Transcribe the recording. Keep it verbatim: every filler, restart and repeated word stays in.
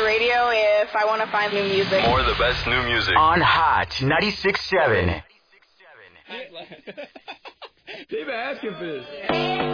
radio if I want to find new music. More of the best new music. On Hot ninety-six point seven. They've been asking for this.